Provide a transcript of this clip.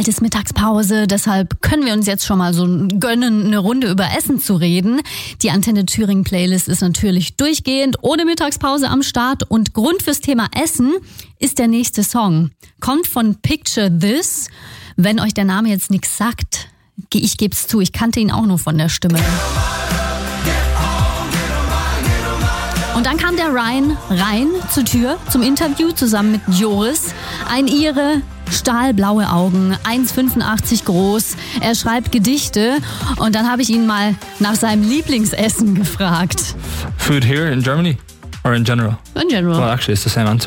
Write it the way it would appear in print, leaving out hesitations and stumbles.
bald ist Mittagspause, deshalb können wir uns jetzt schon mal so gönnen, eine Runde über Essen zu reden. Die Antenne Thüringen Playlist ist natürlich durchgehend ohne Mittagspause am Start und Grund fürs Thema Essen ist der nächste Song. Kommt von Picture This. Wenn euch der Name jetzt nichts sagt, ich geb's zu, ich kannte ihn auch nur von der Stimme. Und dann kam der Ryan rein zur Tür zum Interview zusammen mit Joris. Ein Ire, stahlblaue Augen, 1,85 groß. Er schreibt Gedichte und dann habe ich ihn mal nach seinem Lieblingsessen gefragt. Food here in Germany or in general? In general. Well, actually, it's the same answer.